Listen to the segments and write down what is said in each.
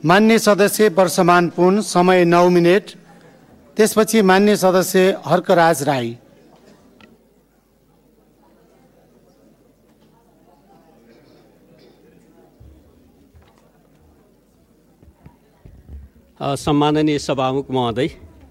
मान्य सदस्य वर्षमान पुन, समय 9 मिनेट। त्यसपछि मान्य सदस्य हर्कराज राई। सम्माननीय सभामुख महोदय,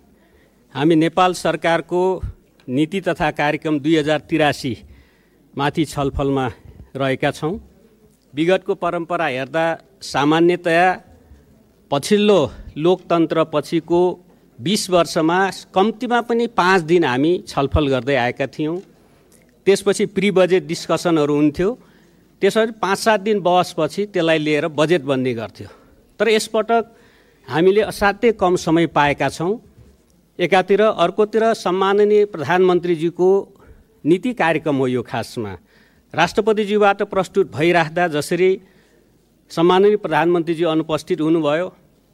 हामी नेपाल सरकारको नीति तथा कार्यक्रम 2083 माथि छलफलमा रहेका छौँ। विगतको परम्परा हेर्दा सामान्यतया पछिल्लो लोकतन्त्र पछिको 20 वर्षमा कम्तीमा पनि 5 दिन हामी छलफल गर्दै आएका थियौँ। त्यसपछि प्री बजेट डिस्कसनहरू हुन्थ्यो। त्यसरी 5-7 दिन बहसपछि त्यसलाई लिएर बजेट बन्ने गर्थ्यो। तर यसपटक हामीले असाध्यै कम समय पाएका छौँ। एकातिर, अर्कोतिर सम्माननीय प्रधानमन्त्रीजीको नीति कार्यक्रम हो यो। खासमा राष्ट्रपतिज्यूबाट प्रस्तुत भइराख्दा जसरी सम्माननीय प्रधानमन्त्रीजी अनुपस्थित हुनुभयो,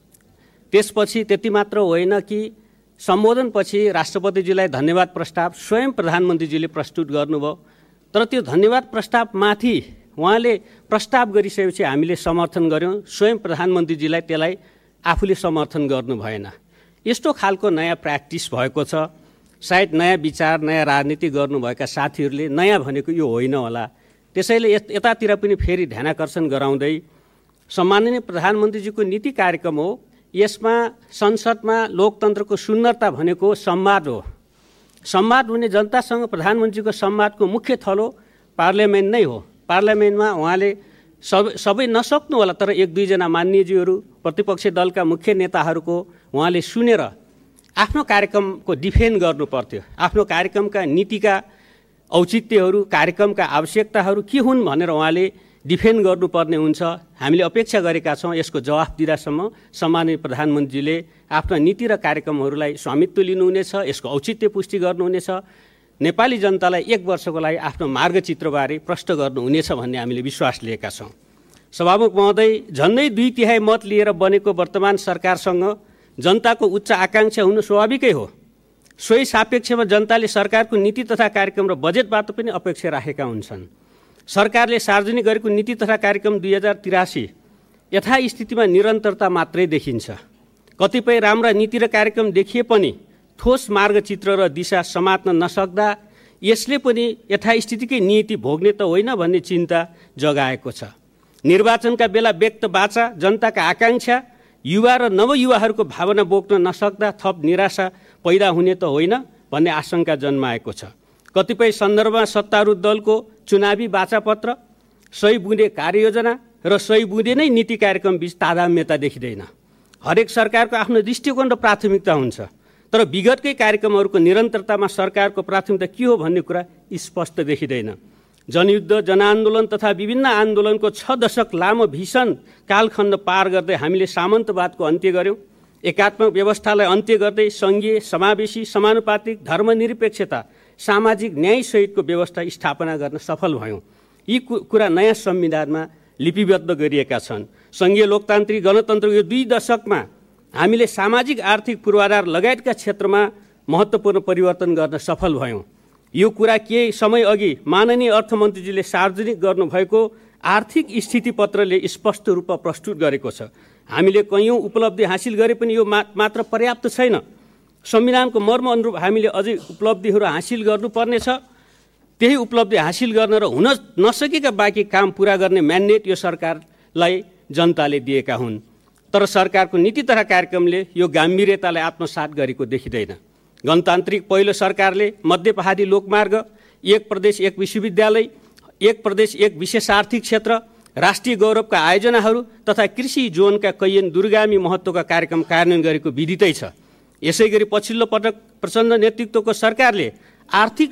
त्यसपछि त्यति मात्र होइन कि सम्बोधनपछि राष्ट्रपतिजीलाई धन्यवाद प्रस्ताव स्वयं प्रधानमन्त्रीजीले प्रस्तुत गर्नुभयो। तर त्यो धन्यवाद प्रस्तावमाथि उहाँले प्रस्ताव गरिसकेपछि हामीले समर्थन गऱ्यौँ। स्वयं प्रधानमन्त्रीजीलाई त्यसलाई आफूले समर्थन गर्नु भएन। यस्तो खालको नयाँ प्र्याक्टिस भएको छ। सायद नयाँ विचार, नयाँ राजनीति गर्नुभएका साथीहरूले नयाँ भनेको यो होइन होला। त्यसैले यतातिर पनि फेरि ध्यानाकर्षण गराउँदै सम्माननीय प्रधानमन्त्रीजीको नीति कार्यक्रम हो। यसमा संसदमा लोकतन्त्रको सुन्दरता भनेको संवाद हो। संवाद हुने जनतासँग प्रधानमन्त्रीको संवादको मुख्य थलो पार्लियामेन्ट नै हो। पार्लियामेन्टमा उहाँले सबै नसक्नु होला, तर 1-2 जना मान्यज्यूहरू, प्रतिपक्ष दलका मुख्य नेताहरूको उहाँले सुनेर आफ्नो कार्यक्रमको डिफेन्ड गर्नु पर्थ्यो। आफ्नो कार्यक्रमका नीतिका औचित्यहरू, कार्यक्रमका आवश्यकताहरू के हुन् भनेर उहाँले डिफेन्ड गर्नुपर्ने हुन्छ। हामीले अपेक्षा गरेका छौँ यसको जवाफ दिँदासम्म सम्माननीय प्रधानमन्त्रीले आफ्ना नीति र कार्यक्रमहरूलाई स्वामित्व लिनुहुनेछ, यसको औचित्य पुष्टि गर्नुहुनेछ, नेपाली जनतालाई 1 वर्षको लागि आफ्नो मार्गचित्रबारे प्रष्ट गर्नुहुनेछ भन्ने हामीले विश्वास लिएका छौँ। सभामुख महोदय, झन्डै 2/3 मत लिएर बनेको वर्तमान सरकारसँग जनताको उच्च आकाङ्क्षा हुनु स्वाभाविकै हो। सोही सापेक्षमा जनताले सरकारको नीति तथा कार्यक्रम र बजेटबाट पनि अपेक्षा राखेका हुन्छन्। सरकारले सार्वजनिक गरेको नीति तथा कार्यक्रम 2083 यथास्थितिमा निरन्तरता मात्रै देखिन्छ। कतिपय राम्रा नीति र कार्यक्रम देखिए पनि ठोस मार्गचित्र र दिशा समात्न नसक्दा यसले पनि यथास्थितिकै नीति भोग्ने त होइन भन्ने चिन्ता जगाएको छ। निर्वाचनका बेला व्यक्त बाचा, जनताका आकाङ्क्षा, युवा र नवयुवाहरूको भावना बोक्न नसक्दा थप निराशा पैदा हुने त होइन भन्ने आशंका जन्माएको छ। कतिपय सन्दर्भमा सत्तारूढ दलको चुनावी बाचापत्र, सही बुँदे कार्ययोजना र सही बुँदे नै नीति कार्यक्रम बीच तादात्म्यता देखिँदैन। हरेक सरकारको आफ्नो दृष्टिकोण र प्राथमिकता हुन्छ, तर विगतकै कार्यक्रमहरूको निरन्तरतामा सरकारको प्राथमिकता के हो भन्ने कुरा स्पष्ट देखिँदैन। जनयुद्ध, जनआन्दोलन तथा विभिन्न आन्दोलनको 6 दशक लामो भीषण कालखण्ड पार गर्दै हामीले सामन्तवादको अन्त्य गऱ्यौँ। एकात्मक व्यवस्थालाई अन्त्य गर्दै सङ्घीय, समावेशी, समानुपातिक, धर्मनिरपेक्षता, सामाजिक न्यायसहितको व्यवस्था स्थापना गर्न सफल भयौँ। यी कुरा नयाँ संविधानमा लिपिबद्ध गरिएका छन्। सङ्घीय लोकतान्त्रिक गणतन्त्रको यो 2 दशकमा हामीले सामाजिक आर्थिक पूर्वाधार लगायतका क्षेत्रमा महत्त्वपूर्ण परिवर्तन गर्न सफल भयौँ। यो कुरा केही समय अघि माननीय अर्थमन्त्रीजीले सार्वजनिक गर्नुभएको आर्थिक स्थिति पत्रले स्पष्ट रूपमा प्रस्तुत गरेको छ। हामीले कैयौँ उपलब्धि हासिल गरे पनि यो मात्र पर्याप्त छैन। संविधानको मर्म अनुरूप हामीले अझै उपलब्धिहरू हासिल गर्नुपर्नेछ। त्यही उपलब्धि हासिल गर्न र हुन नसकेका बाँकी काम पुरा गर्ने म्यान्डेट यो सरकारलाई जनताले दिएका हुन्। तर सरकारको नीति तथा कार्यक्रमले यो गाम्भीर्यतालाई आत्मसात गरेको देखिँदैन। गणतान्त्रिक पहिलो सरकारले मध्य पहाडी लोकमार्ग, 1 प्रदेश 1 विश्वविद्यालय, 1 प्रदेश 1 विशेष आर्थिक क्षेत्र, राष्ट्रिय गौरवका आयोजनाहरू तथा कृषि जोनका कैयन दूरगामी महत्त्वका कार्यक्रम कार्यान्वयन गरेको विदितै छ। यसै गरी पछिल्लो पटक प्रचण्ड नेतृत्वको सरकारले आर्थिक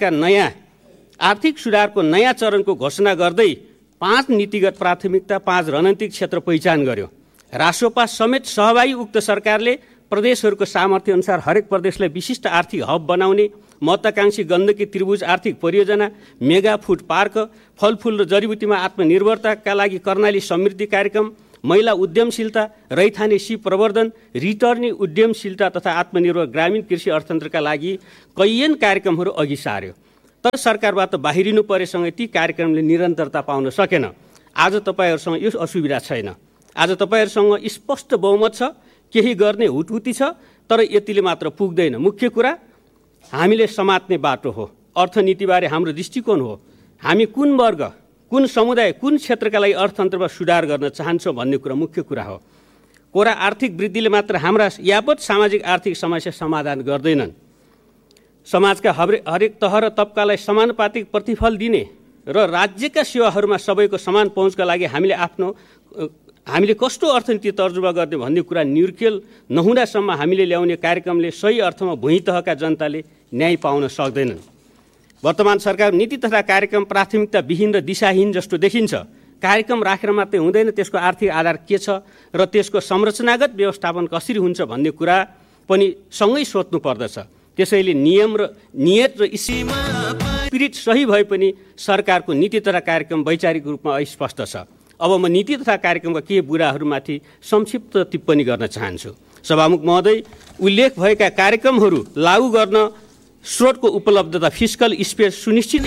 सुधारको नयाँ चरणको घोषणा गर्दै 5 नीतिगत प्राथमिकता, 5 रणनीतिक क्षेत्र पहिचान गर्यो। रासोपा समेत सहभागी उक्त सरकारले प्रदेशहरूको सामर्थ्य अनुसार हरेक प्रदेशलाई विशिष्ट आर्थिक हब बनाउने, महत्त्वाकांक्षी गण्डकी त्रिभुज आर्थिक परियोजना, मेगा फुड पार्क, फलफुल र जडीबुटीमा आत्मनिर्भरताका लागि कर्णाली समृद्धि कार्यक्रम, महिला उद्यमशीलता, रैथाने सिप प्रवर्धन, रिटर्नी उद्यमशीलता तथा आत्मनिर्भर ग्रामीण कृषि अर्थतन्त्रका लागि कैयन कार्यक्रमहरू अघि सार्यो। तर सरकारबाट बाहिरिनु परेसँगै ती कार्यक्रमले निरन्तरता पाउन सकेन। आज तपाईहरूसँग यो असुविधा छैन। आज तपाईहरुसँग स्पष्ट बहुमत छ, केही गर्ने हुटहुटी छ, तर यतिले मात्र पुग्दैन। मुख्य कुरा हामीले समात्ने बाटो हो, अर्थनीतिबारे हाम्रो दृष्टिकोण हो। हामी कुन वर्ग, कुन समुदाय, कुन क्षेत्रका लागि अर्थतन्त्रमा सुधार गर्न चाहन्छौँ भन्ने कुरा मुख्य कुरा हो। कोरा आर्थिक वृद्धिले मात्र हाम्रा यावत सामाजिक आर्थिक समस्या समाधान गर्दैनन्। समाजका हरेक तह र तबकालाई समानुपातिक प्रतिफल दिने र राज्यका सेवाहरूमा सबैको समान पहुँचका लागि हामीले कस्तो अर्थनीति तर्जुमा गर्ने भन्ने कुरा निर्खेल नहुँदासम्म हामीले ल्याउने कार्यक्रमले सही अर्थमा भुइँ तहका जनताले न्याय पाउन सक्दैनन्। वर्तमान सरकार नीति तथा कार्यक्रम प्राथमिकता विहीन र दिशाहीन जस्तो देखिन्छ। कार्यक्रम राखेर मात्रै हुँदैन, त्यसको आर्थिक आधार के छ र त्यसको संरचनागत व्यवस्थापन कसरी हुन्छ भन्ने कुरा पनि सँगै सोध्नु पर्दछ। त्यसैले नियम र नियत र स्पिरिट सही भए पनि सरकारको नीति तथा कार्यक्रम वैचारिक रूपमा अस्पष्ट छ। अब म नीति तथा कार्यक्रमका केही बुराहरूमाथि संक्षिप्त टिप्पणी गर्न चाहन्छु। सभामुख महोदय, उल्लेख भएका कार्यक्रमहरू लागू गर्न स्रोतको उपलब्धता, फिस्कल स्पेस सुनिश्चित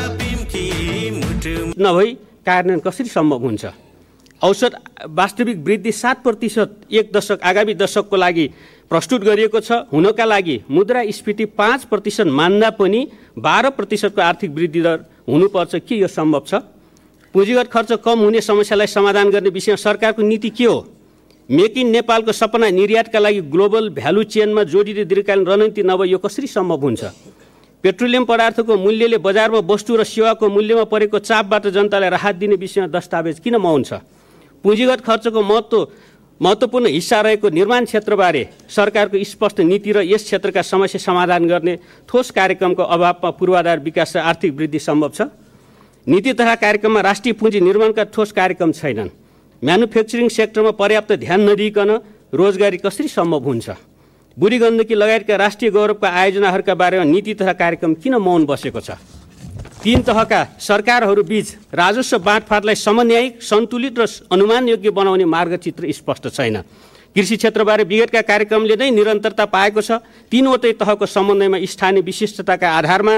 नभई कार्यान्वयन कसरी सम्भव हुन्छ? औसत वास्तविक वृद्धि 7% एक दशक आगामी दशकको लागि प्रस्तुत गरिएको छ। हुनका लागि मुद्रास्फीति 5% मान्दा पनि 12% को आर्थिक वृद्धि दर हुनुपर्छ। के यो सम्भव छ? पुँजीगत खर्च कम हुने समस्यालाई समाधान गर्ने विषयमा सरकारको नीति के हो? मेक इन नेपालको सपना निर्यातका लागि ग्लोबल भ्यालु चेनमा जोडिने दीर्घकालीन रणनीति नभए यो कसरी सम्भव हुन्छ? पेट्रोलियम पदार्थको मूल्यले बजारमा वस्तु र सेवाको मूल्यमा परेको चापबाट जनतालाई राहत दिने विषयमा दस्तावेज किन मौन छ? पुँजीगत खर्चको महत्त्वपूर्ण हिस्सा रहेको निर्माण क्षेत्रबारे सरकारको स्पष्ट नीति र यस क्षेत्रका समस्या समाधान गर्ने ठोस कार्यक्रमको अभावमा पूर्वाधार विकास र आर्थिक वृद्धि सम्भव छ। नीति तथा कार्यक्रममा राष्ट्रिय पुँजी निर्माणका ठोस कार्यक्रम छैनन्। म्यानुफ्याक्चरिङ सेक्टरमा पर्याप्त ध्यान नदिइकन रोजगारी कसरी सम्भव हुन्छ? बुढी गण्डकी लगायतका राष्ट्रिय गौरवका आयोजनाहरूका बारेमा नीति तथा कार्यक्रम किन मौन बसेको छ? 3 तहका सरकारहरू बीच राजस्व बाँडफाँडलाई समन्वयिक, सन्तुलित र अनुमानयोग्य बनाउने मार्गचित्र स्पष्ट छैन। कृषि क्षेत्रबारे विगतका कार्यक्रमले नै निरन्तरता पाएको छ। 3वटै तहको समन्वयमा स्थानीय विशिष्टताका आधारमा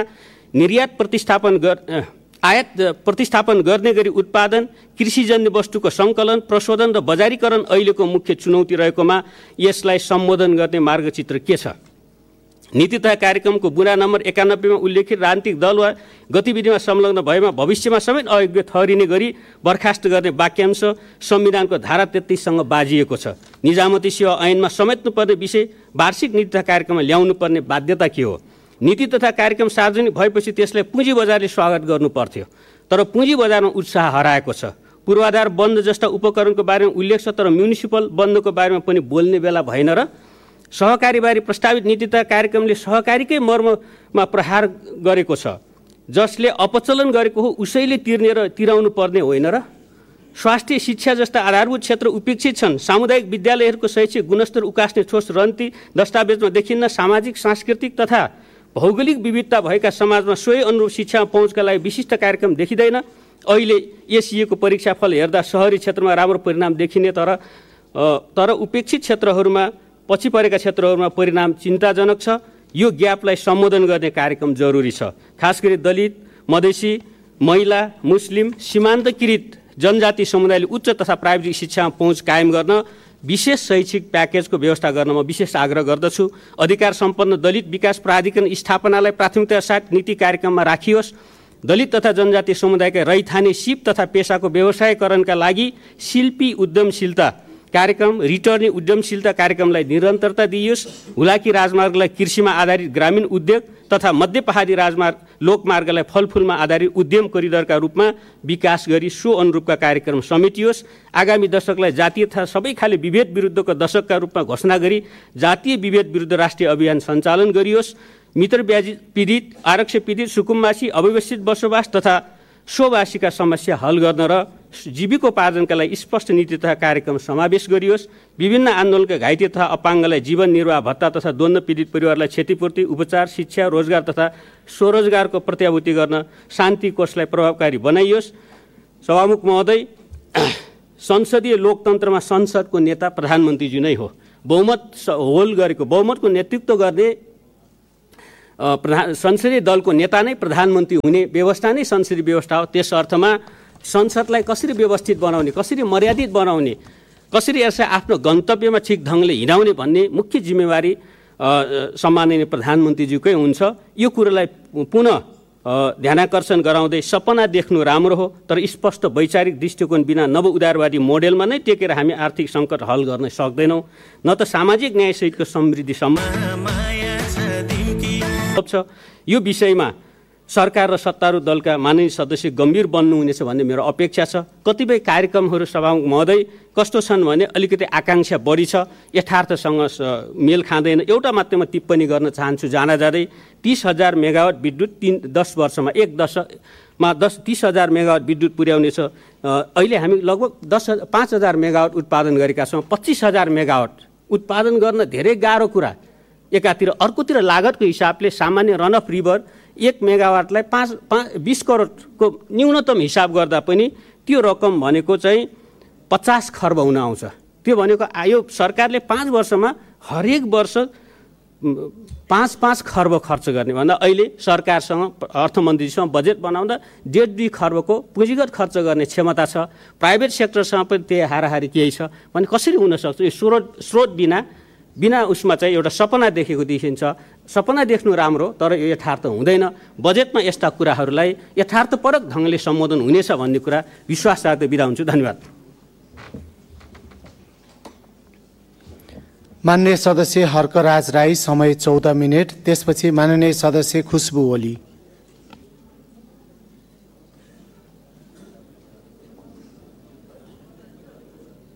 आयात प्रतिस्थापन गर्ने गरी उत्पादन, कृषिजन्य वस्तुको सङ्कलन, प्रशोधन र बजारीकरण अहिलेको मुख्य चुनौती रहेकोमा यसलाई सम्बोधन गर्ने मार्गचित्र के छ? नीति तथा कार्यक्रमको बुरा नम्बर 91 मा उल्लेखित राजनीतिक दल वा गतिविधिमा संलग्न भएमा भविष्यमा समेत अयोग्य ठहरिने गरी बर्खास्त गर्ने वाक्यांश संविधानको धारा 33 सँग बाजिएको छ। निजामती सेवा ऐनमा समेट्नुपर्ने विषय वार्षिक नीति तथा कार्यक्रममा ल्याउनु पर्ने बाध्यता के हो? नीति तथा कार्यक्रम सार्वजनिक भएपछि त्यसलाई पुँजी बजारले स्वागत गर्नु पर्थ्यो, तर पुँजी बजारमा उत्साह हराएको छ। पूर्वाधार बन्द जस्ता उपकरणको बारेमा उल्लेख छ, तर म्युनिसिपल बन्दको बारेमा पनि बोल्ने बेला भएन र सहकारीबारे प्रस्तावित नीति तथा कार्यक्रमले सहकारीकै मर्ममा प्रहार गरेको छ। जसले अपचलन गरेको हो उसैले तिर्ने र तिराउनु पर्ने होइन र? स्वास्थ्य, शिक्षा जस्ता आधारभूत क्षेत्र उपेक्षित छन्। सामुदायिक विद्यालयहरूको शैक्षिक गुणस्तर उकास्ने ठोस रणनीति दस्तावेजमा देखिन्न। सामाजिक, सांस्कृतिक तथा भौगोलिक विविधता भएका समाजमा सोही अनुरूप शिक्षामा पहुँचका लागि विशिष्ट कार्यक्रम देखिँदैन। अहिले एसईएको परीक्षाफल हेर्दा शहरी क्षेत्रमा राम्रो परिणाम देखिने, तर उपेक्षित क्षेत्रहरूमा, पछि परेका क्षेत्रहरूमा परिणाम चिन्ताजनक छ। यो ग्यापलाई सम्बोधन गर्ने कार्यक्रम जरुरी छ। खास गरी दलित, मधेसी, महिला, मुस्लिम, सीमान्तकृत जनजाति समुदायले उच्च तथा प्राविधिक शिक्षामा पहुँच कायम गर्न विशेष शैक्षिक प्याकेजको व्यवस्था गर्न म विशेष आग्रह गर्दछु। अधिकार सम्पन्न दलित विकास प्राधिकरण स्थापनालाई प्राथमिकता साथ नीति कार्यक्रममा राखियोस्। दलित तथा जनजाति समुदायका रैथाने सिप तथा पेसाको व्यवसायीकरणका लागि शिल्पी उद्यमशीलता कार्यक्रम, रिटर्नी उद्यमशीलता कार्यक्रमलाई निरन्तरता दिइयोस्। हुलाकी राजमार्गलाई कृषिमा आधारित ग्रामीण उद्योग तथा मध्य पहाडी राजमार्ग लोकमार्गलाई फलफुलमा आधारित उद्यम कोरिडोरका रूपमा विकास गरी सो अनुरूपका कार्यक्रम समेटियोस्। आगामी दशकलाई जातीय तथा सबै खाले विभेद विरुद्धको दशकका रूपमा घोषणा गरी जातीय विभेद विरुद्ध राष्ट्रिय अभियान सञ्चालन गरियोस्। मित्रव्याजी पीडित, आरक्षित पीडित, सुकुम्बासी, अव्यवस्थित बसोबास तथा स्ववासीका समस्या हल गर्न र जीविकोपार्जनका लागि स्पष्ट नीति तथा कार्यक्रम समावेश गरियोस्। विभिन्न आन्दोलनका घाइते तथा अपाङ्गलाई जीवन निर्वाह भत्ता तथा द्वन्द्व पीडित परिवारलाई क्षतिपूर्ति, उपचार, शिक्षा, रोजगार तथा स्वरोजगारको प्रत्याभूति गर्न शान्ति कोषलाई प्रभावकारी बनाइयोस्। सभामुख महोदय, संसदीय लोकतन्त्रमा संसदको नेता प्रधानमन्त्रीजी नै हो। बहुमतको नेतृत्व गर्ने संसदीय दलको नेता नै प्रधानमन्त्री हुने व्यवस्था नै संसदीय व्यवस्था हो। त्यस अर्थमा संसदलाई कसरी व्यवस्थित बनाउने, कसरी मर्यादित बनाउने, कसरी यसलाई आफ्नो गन्तव्यमा ठिक ढङ्गले हिँडाउने भन्ने मुख्य जिम्मेवारी सम्माननीय प्रधानमन्त्रीज्यूकै हुन्छ। यो कुरोलाई पुनः ध्यानाकर्षण गराउँदै सपना देख्नु राम्रो हो, तर स्पष्ट वैचारिक दृष्टिकोण बिना नव उदारवादी मोडेलमा नै टेकेर हामी आर्थिक सङ्कट हल गर्न सक्दैनौँ, न त सामाजिक न्यायसहितको समृद्धि छ। यो विषयमा सरकार र सत्तारूढ दलका माननीय सदस्य गम्भीर बन्नुहुनेछ भन्ने मेरो अपेक्षा छ। कतिपय कार्यक्रमहरू सभामुख महोदय कस्तो छन् भने अलिकति आकाङ्क्षा बढी छ, यथार्थसँग मेल खाँदैन। एउटा मात्रै म टिप्पणी गर्न चाहन्छु जाँदा जाँदै 30,000 मेगावाट विद्युत 10 वर्षमा 1 दशकमा 30,000 मेगावाट विद्युत पुर्याउनेछ। अहिले हामी लगभग 5,000 मेगावाट उत्पादन गरेका छौँ। 25,000 मेगावाट उत्पादन गर्न धेरै गाह्रो कुरा एकातिर, अर्कोतिर लागतको हिसाबले सामान्य रन अफ रिभर 1 मेगावाटलाई 20 करोडको न्यूनतम हिसाब गर्दा पनि त्यो रकम भनेको चाहिँ 50 खर्ब हुन आउँछ। त्यो भनेको यो सरकारले 5 वर्षमा हरेक वर्ष 5-5 खर्ब खर्च गर्ने भन्दा अहिले सरकारसँग अर्थमन्त्रीसँग बजेट बनाउँदा 1.5 खर्बको पुँजीगत खर्च गर्ने क्षमता छ। प्राइभेट सेक्टरसँग पनि त्यही हाराहारी केही छ भने कसरी हुनसक्छ? यो स्रोत बिना उसमा चाहिँ एउटा सपना देखेको देखिन्छ। सपना देख्नु राम्रो, तर यो यथार्थ हुँदैन। बजेटमा यस्ता कुराहरूलाई यथार्थपरक ढङ्गले सम्बोधन हुनेछ भन्ने कुरा विश्वास राख्दै बिदा हुन्छु। धन्यवाद। माननीय सदस्य हर्कराज राई, समय 14 मिनेट। त्यसपछि माननीय सदस्य खुशबु ओली।